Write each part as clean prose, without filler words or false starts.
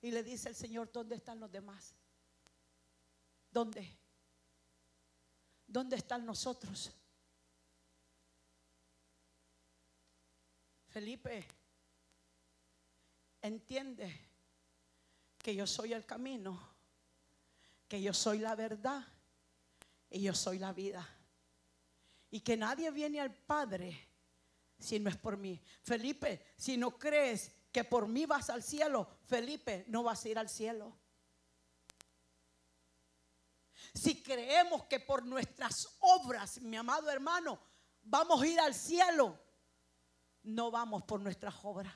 Y le dice el Señor: ¿dónde están los demás? ¿Dónde? ¿Dónde están nosotros? Felipe, entiende que yo soy el camino, que yo soy la verdad y yo soy la vida, y que nadie viene al Padre si no es por mí. Felipe, si no crees que por mí vas al cielo, Felipe, no vas a ir al cielo. Si creemos que por nuestras obras, mi amado hermano, vamos a ir al cielo, no vamos por nuestras obras.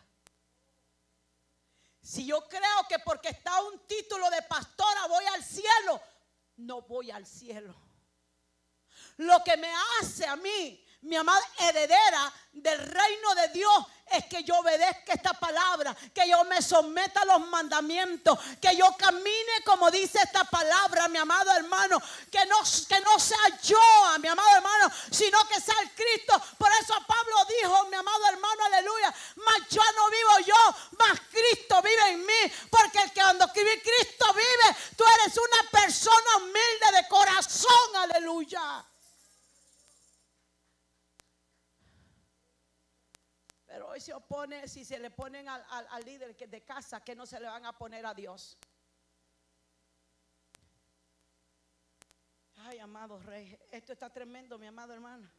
Si yo creo que porque está un título de pastora voy al cielo, no voy al cielo. Lo que me hace a mí, mi amada heredera del reino de Dios, es que yo obedezca esta palabra, que yo me someta a los mandamientos, que yo camine como dice esta palabra, mi amado hermano, que no sea yo, mi amado hermano, sino que sea el Cristo. Por eso Pablo dijo, mi amado hermano, aleluya: mas yo no vivo yo, mas Cristo vive en mí. Porque el que cuando Cristo vive, tú eres una persona humilde de corazón, aleluya. Pero hoy se opone, si se le ponen al líder de casa, que no se le van a poner a Dios. Ay, amado Rey, esto está tremendo, mi amado hermano.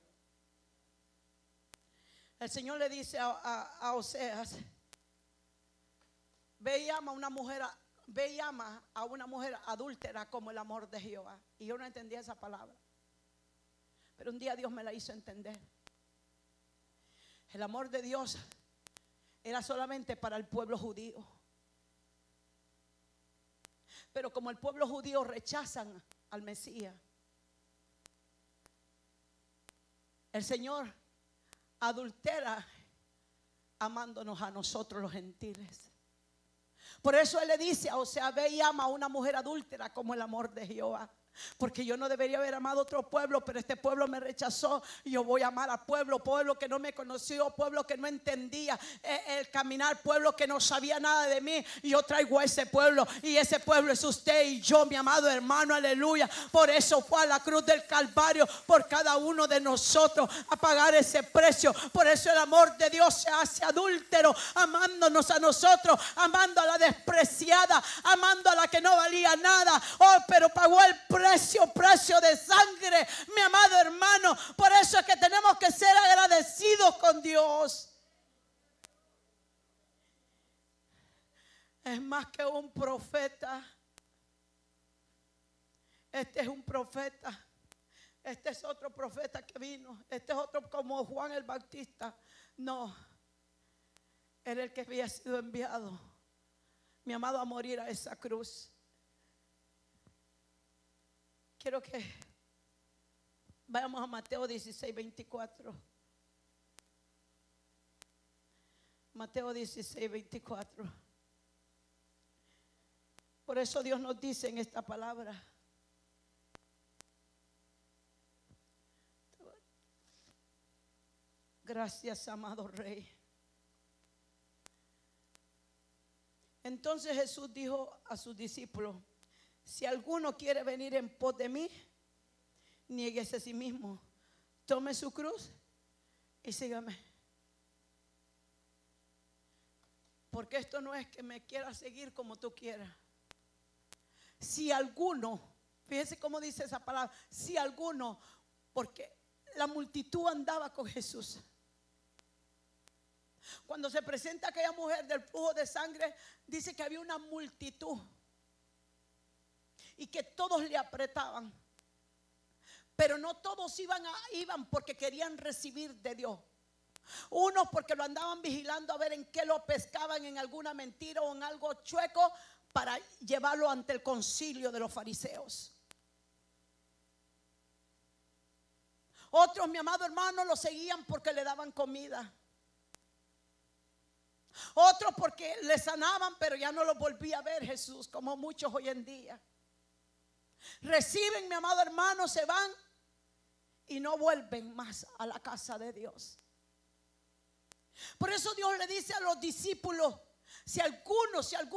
El Señor le dice a Oseas: ve y llama a una mujer adúltera como el amor de Jehová. Y yo no entendía esa palabra, pero un día Dios me la hizo entender. El amor de Dios era solamente para el pueblo judío. Pero como el pueblo judío rechazan al Mesías, el Señor adultera amándonos a nosotros los gentiles. Por eso Él le dice: o sea, ve y ama a una mujer adúltera como el amor de Jehová. Porque yo no debería haber amado a otro pueblo, pero este pueblo me rechazó. Y yo voy a amar a pueblo que no me conoció, pueblo que no entendía el caminar, pueblo que no sabía nada de mí. Y yo traigo a ese pueblo, y ese pueblo es usted y yo, mi amado hermano, aleluya. Por eso fue a la cruz del Calvario, por cada uno de nosotros, a pagar ese precio. Por eso el amor de Dios se hace adúltero, amándonos a nosotros, amando a la despreciada, amando a la que no valía nada. Oh, pero pagó el precio de sangre, mi amado hermano. Por eso es que tenemos que ser agradecidos con Dios. Es más que un profeta. Este es un profeta. Este es otro profeta que vino. Este es otro como Juan el Bautista. No, era el que había sido enviado, mi amado, a morir a esa cruz. Quiero que vayamos a Mateo 16, 24. Mateo 16, 24. Por eso Dios nos dice en esta palabra: gracias, amado Rey. Entonces Jesús dijo a sus discípulos: si alguno quiere venir en pos de mí, niéguese a sí mismo, tome su cruz y sígame. Porque esto no es que me quiera seguir como tú quieras. Si alguno, fíjese cómo dice esa palabra, si alguno, porque la multitud andaba con Jesús. Cuando se presenta aquella mujer del flujo de sangre, dice que había una multitud y que todos le apretaban, pero no todos iban porque querían recibir de Dios. Unos porque lo andaban vigilando a ver en qué lo pescaban, en alguna mentira o en algo chueco, para llevarlo ante el concilio de los fariseos. Otros, mi amado hermano, lo seguían porque le daban comida. Otros porque le sanaban, pero ya no lo volvía a ver Jesús, como muchos hoy en día. Reciben, mi amado hermano, se van y no vuelven más a la casa de Dios. Por eso Dios le dice a los discípulos: si alguno